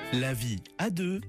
La vie à deux.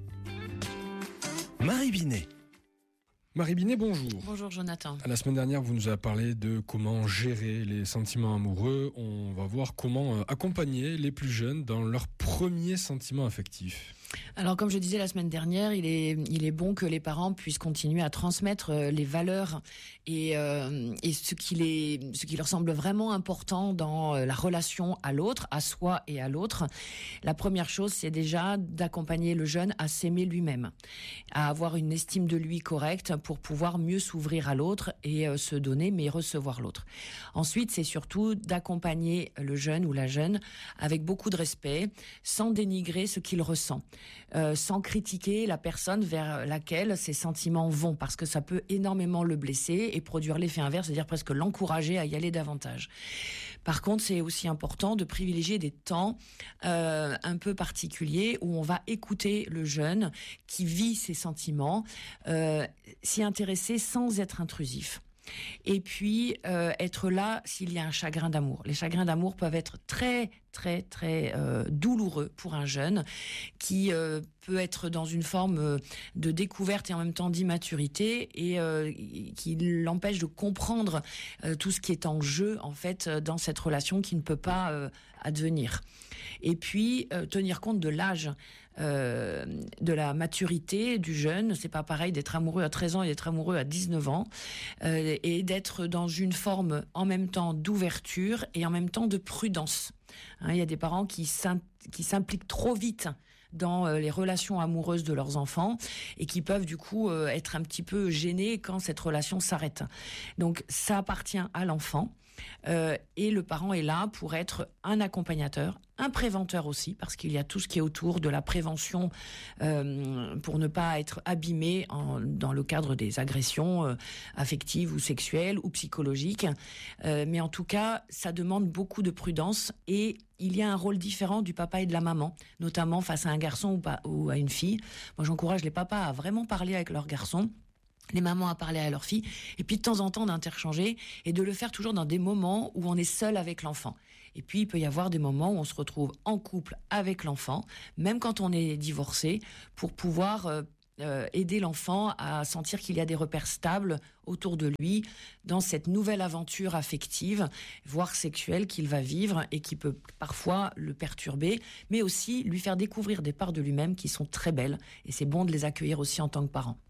Marie Binet. Marie Binet, bonjour. Bonjour Jonathan. La semaine dernière, vous nous avez parlé de comment gérer les sentiments amoureux. On va voir comment accompagner les plus jeunes dans leurs premiers sentiments affectifs. Alors comme je disais la semaine dernière, il est bon que les parents puissent continuer à transmettre les valeurs et ce qui leur semble vraiment important dans la relation à l'autre, à soi et à l'autre. La première chose, c'est déjà d'accompagner le jeune à s'aimer lui-même, à avoir une estime de lui correcte pour pouvoir mieux s'ouvrir à l'autre et se donner mais recevoir l'autre. Ensuite, c'est surtout d'accompagner le jeune ou la jeune avec beaucoup de respect, sans dénigrer ce qu'il ressent. Sans critiquer la personne vers laquelle ses sentiments vont, parce que ça peut énormément le blesser et produire l'effet inverse, c'est-à-dire presque l'encourager à y aller davantage. Par contre, c'est aussi important de privilégier des temps un peu particuliers où on va écouter le jeune qui vit ses sentiments, s'y intéresser sans être intrusif. Et puis être là s'il y a un chagrin d'amour. Les chagrins d'amour peuvent être très douloureux pour un jeune qui peut être dans une forme de découverte et en même temps d'immaturité et qui l'empêche de comprendre tout ce qui est en jeu en fait dans cette relation qui ne peut pas advenir. Et puis tenir compte de l'âge, de la maturité du jeune. C'est pas pareil d'être amoureux à 13 ans et d'être amoureux à 19 ans et d'être dans une forme en même temps d'ouverture et en même temps de prudence. Il y a des parents qui s'impliquent trop vite dans les relations amoureuses de leurs enfants et qui peuvent du coup être un petit peu gênés quand cette relation s'arrête. Donc ça appartient à l'enfant et le parent est là pour être un accompagnateur, un préventeur aussi, parce qu'il y a tout ce qui est autour de la prévention pour ne pas être abîmé dans le cadre des agressions affectives ou sexuelles ou psychologiques. Mais en tout cas, ça demande beaucoup de prudence et il y a un rôle différent du papa et de la maman, notamment face à un garçon ou à une fille. Moi, j'encourage les papas à vraiment parler avec leurs garçons, les mamans à parler à leurs filles, et puis de temps en temps d'interchanger, et de le faire toujours dans des moments où on est seul avec l'enfant. Et puis il peut y avoir des moments où on se retrouve en couple avec l'enfant, même quand on est divorcé, pour pouvoir aider l'enfant à sentir qu'il y a des repères stables autour de lui dans cette nouvelle aventure affective, voire sexuelle qu'il va vivre et qui peut parfois le perturber, mais aussi lui faire découvrir des parts de lui-même qui sont très belles, et c'est bon de les accueillir aussi en tant que parent.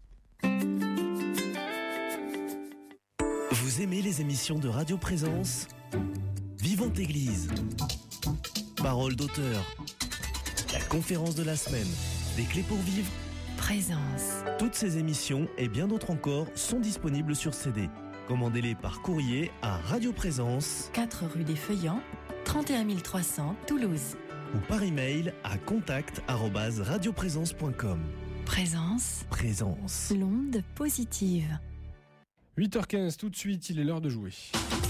Vous aimez les émissions de Radio Présence ? Vivante Église. Parole d'auteur. La conférence de la semaine. Des clés pour vivre. Présence. Toutes ces émissions et bien d'autres encore sont disponibles sur CD. Commandez-les par courrier à Radio Présence, 4 rue des Feuillants, 31 300 Toulouse. ou par email à contact@radioprésence.com. Présence. Présence. L'onde positive. 8h15, tout de suite, il est l'heure de jouer.